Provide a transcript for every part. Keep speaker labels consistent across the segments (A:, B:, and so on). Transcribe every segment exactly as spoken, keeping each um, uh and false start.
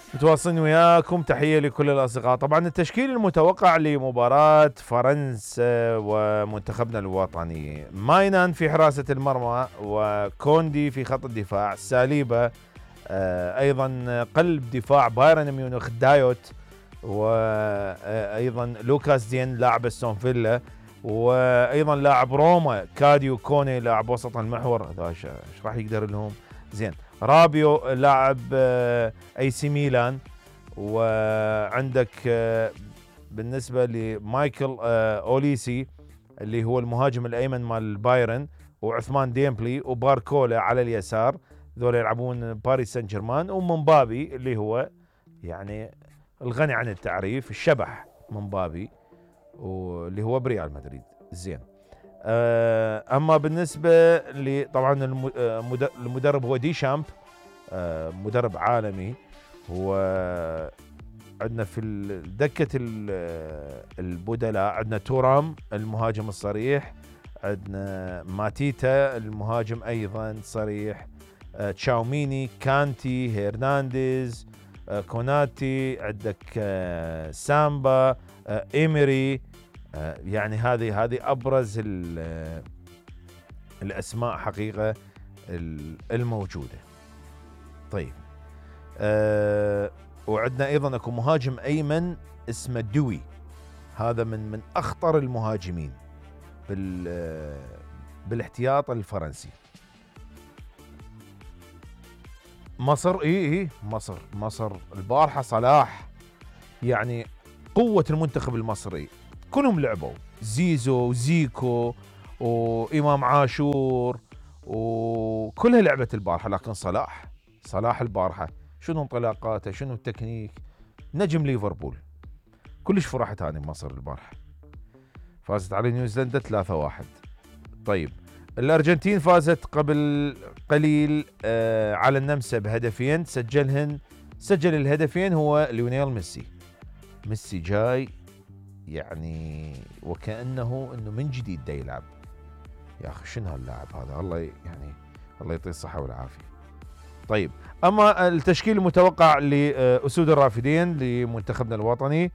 A: متواصلين وياكم، تحية لكل الأصدقاء. طبعا التشكيل المتوقع لمباراة فرنسا ومنتخبنا الوطني: ماينان في حراسة المرمى، وكوندي في خط الدفاع، ساليبا آه أيضا قلب دفاع بايرن ميونخ دايوت، وأيضا لوكاس دين لاعب استون فيلا، وأيضا لاعب روما كاديو كوني لاعب وسط المحور. هذا ايش راح يقدر لهم؟ زين. رابيو لاعب اي سي ميلان، وعندك بالنسبة لمايكل أوليسي اللي هو المهاجم الأيمن مال البايرن، وعثمان ديمبلي وباركولا على اليسار، ذول يلعبون باريس سان جيرمان. ومنبابي اللي هو يعني الغني عن التعريف، الشبح منبابي، واللي هو بريال مدريد. زين. أما بالنسبة لي طبعا المدرب هو دي شامب، مدرب عالمي. هو عندنا في دكة البدلاء عندنا تورام المهاجم الصريح، عندنا ماتيتا المهاجم أيضا صريح، تشاوميني، كانتي، هيرنانديز، كوناتي، عندك سامبا، إيميري. يعني هذه هذه أبرز الأسماء حقيقة الموجودة. طيب. أه وعندنا أيضا أكو مهاجم أيمن اسمه دوي، هذا من من أخطر المهاجمين بال بالاحتياط الفرنسي. مصر إيه إيه مصر مصر البارحة صلاح، يعني قوة المنتخب المصري كلهم لعبوا، زيزو وزيكو وإمام عاشور وكلها لعبت البارحة، لكن صلاح صلاح البارحة شنو انطلاقاته، شنو التكنيك، نجم ليفربول. كلش فرحت هاني مصر البارحة، فازت على نيوزيلندا ثلاثة واحد. طيب، الأرجنتين فازت قبل قليل آه على النمسا بهدفين، سجلهن سجل الهدفين هو ليونيل ميسي. ميسي جاي يعني وكأنه انه من جديد دا يلعب. يا اخي شنو هاللاعب هذا، الله يعني الله يعطيه الصحة والعافية. طيب، اما التشكيل المتوقع لأسود الرافدين لمنتخبنا الوطني: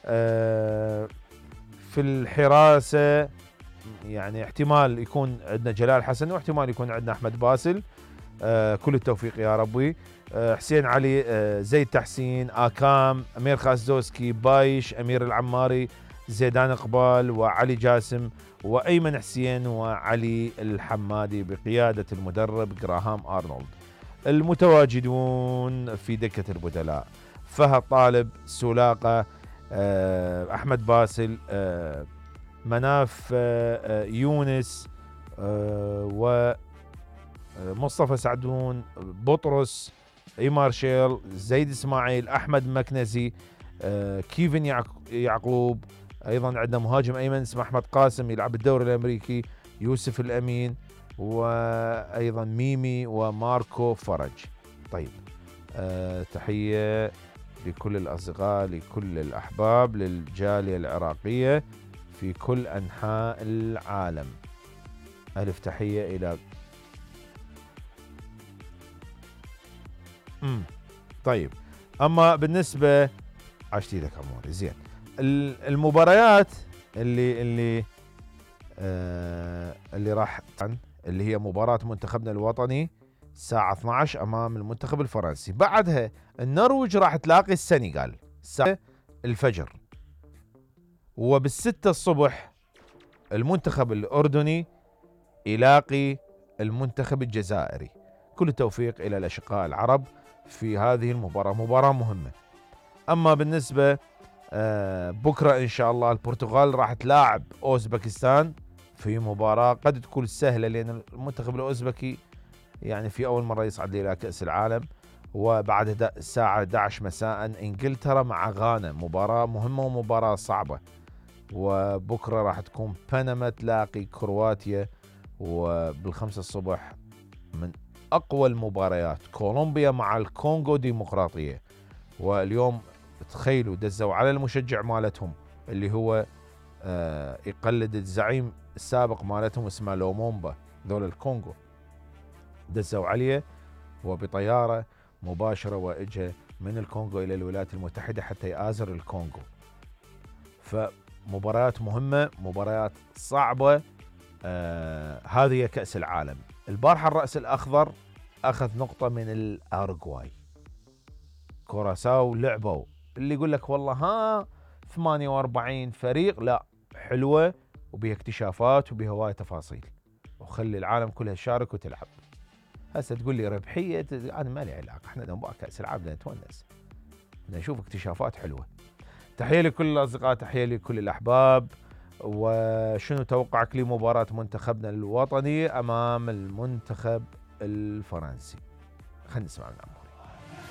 A: في الحراسة يعني احتمال يكون عندنا جلال حسن، واحتمال يكون عندنا احمد باسل. كل التوفيق يا ربي. حسين علي، زيد تحسين، آكام، أمير خاسدوسكي، بايش، أمير العماري، زيدان إقبال، وعلي جاسم، وأيمن حسين، وعلي الحمادي بقيادة المدرب جراهام أرنولد. المتواجدون في دكة البدلاء: فهد طالب، سولاقة، أحمد باسل، مناف يونس، و مصطفى سعدون، بطرس، إيمار شيل، زيد إسماعيل، أحمد مكنزي، كيفن يعقوب. أيضا عندنا مهاجم أيمن اسمه أحمد قاسم يلعب الدوري الأمريكي، يوسف الأمين، وأيضا ميمي وماركو فرج. طيب، أه تحية لكل الأصدقاء، لكل الأحباب، للجالية العراقية في كل أنحاء العالم. ألف تحية إلى امم طيب، اما بالنسبه عشتي لك اموري زين، المباريات اللي اللي آه اللي راح اللي هي مباراه منتخبنا الوطني الساعه اثنعش امام المنتخب الفرنسي. بعدها النرويج راح تلاقي السنغال الساعه الفجر، وبالستة الصبح المنتخب الاردني يلاقي المنتخب الجزائري. كل التوفيق الى الاشقاء العرب في هذه المباراة، مباراة مهمة. أما بالنسبة آه بكرة إن شاء الله البرتغال راح تلاعب أوزبكستان في مباراة قد تكون سهلة، لأن المنتخب الأوزبكي يعني في أول مرة يصعد إلى كأس العالم. وبعد الساعة احد عشر مساء إنجلترا مع غانا، مباراة مهمة ومباراة صعبة. وبكرة راح تكون بنما تلاقي كرواتيا، وبالخمسة الصبح من أقوى المباريات كولومبيا مع الكونغو ديمقراطية. واليوم تخيلوا دزوا على المشجع مالتهم اللي هو آه يقلد الزعيم السابق مالتهم اسمه لومومبا، ذول الكونغو، دزوا عليه وبطيارة مباشرة واجه من الكونغو إلى الولايات المتحدة حتى يآزر الكونغو. فمباريات مهمة، مباريات صعبة. آه هذه هي كأس العالم. البارحة الرأس الأخضر أخذ نقطة من الأورغواي. كوراساو لعبوا، اللي يقول لك والله ها ثمانية وأربعين فريق، لا، حلوة وبها اكتشافات وبها هواية تفاصيل، وخلي العالم كلها تشارك وتلعب. هسه تقول لي ربحية، أنا ما لي علاقة، احنا نبغى كأس العالم بدنا نتونس، بدنا نشوف اكتشافات حلوة. تحية لكل الأصدقاء، تحية لكل الأحباب. وشنو توقعك لمباراة منتخبنا الوطني أمام المنتخب الفرنسي؟ خلينا نسمع من عمو.